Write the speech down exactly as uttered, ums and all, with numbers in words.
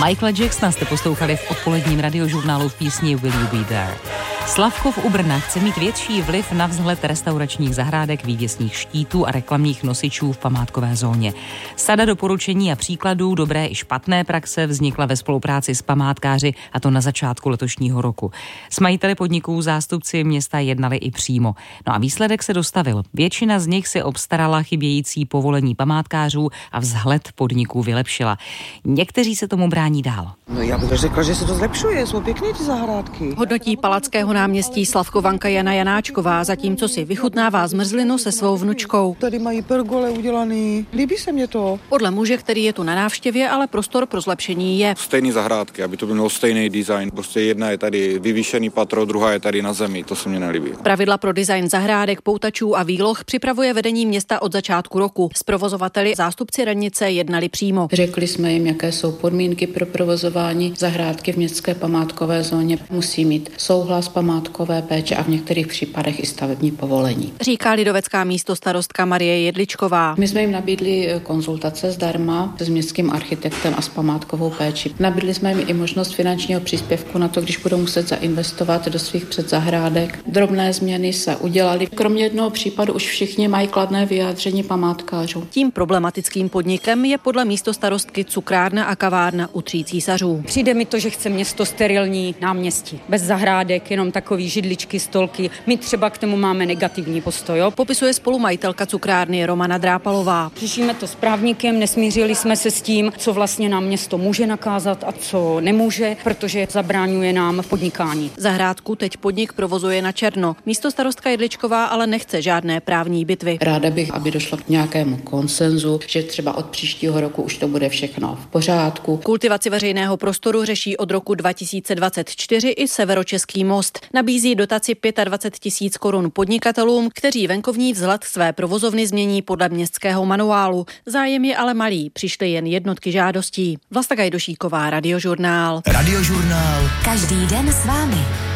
Michaela Jacksona jste poslouchali v odpoledním radiožurnálu v písni Will You Be There. Slavkov u Brna chce mít větší vliv na vzhled restauračních zahrádek, vývěsních štítů a reklamních nosičů v památkové zóně. Sada doporučení a příkladů dobré i špatné praxe vznikla ve spolupráci s památkáři, a to na začátku letošního roku. S majiteli podniků zástupci města jednali i přímo. No a výsledek se dostavil. Většina z nich si obstarala chybějící povolení památkářů a vzhled podniků vylepšila. Někteří se tomu brání dál. No já bych řekla, že se to zlepšuje, jsou pěkné ty zahrádky. Hodnotí Palackého náměstí Slavkovanka Jana Janáčková, zatímco si vychutnává zmrzlinu se svou vnučkou. Tady mají pergole udělaný, líbí se mě to. Podle muže, který je tu na návštěvě, ale prostor pro zlepšení je. Stejný zahrádky, aby to byl stejný design. Prostě jedna je tady vyvýšený patro, druhá je tady na zemi, to se mně nelíbí. Pravidla pro design zahrádek, poutačů a výloh připravuje vedení města od začátku roku. S provozovateli zástupci radnice jednali přímo. Řekli jsme jim, jaké jsou podmínky pro provozování zahrádky v městské památkové zóně. Musí mít souhlas památkové péče a v některých případech i stavební povolení. Říká lidovecká místostarostka Marie Jedličková. My jsme jim nabídli konzultace zdarma s městským architektem a s památkovou péčí. Nabídli jsme jim i možnost finančního příspěvku na to, když budou muset zainvestovat do svých předzahrádek. Drobné změny se udělaly. Kromě jednoho případu už všichni mají kladné vyjádření památkářů. Tím problematickým podnikem je podle místostarostky cukrárna a kavárna u Tří císařů. Přijde mi to, že chce město sterilní náměstí, bez zahrádek, jenom takový židličky, stolky. My třeba k tomu máme negativní postoj. Jo? Popisuje spolumajitelka cukrárny Romana Drápalová. Řešíme to s právníkem, nesmířili jsme se s tím, co vlastně nám město může nakázat a co nemůže, protože zabraňuje nám v podnikání. Zahrádku teď podnik provozuje na černo. Místostarostka Jedličková ale nechce žádné právní bitvy. Ráda bych, aby došlo k nějakému konsenzu, že třeba od příštího roku už to bude všechno v pořádku. Kultivaci veřejného prostoru řeší od roku dva tisíce dvacet čtyři i Severočeský most. Nabízí dotaci dvacet pět tisíc korun podnikatelům, kteří venkovní vzhled své provozovny změní podle městského manuálu. Zájem je ale malý, přišly jen jednotky žádostí. Vlasta Gajdošíková, Radiožurnál. Radiožurnál. Každý den s vámi.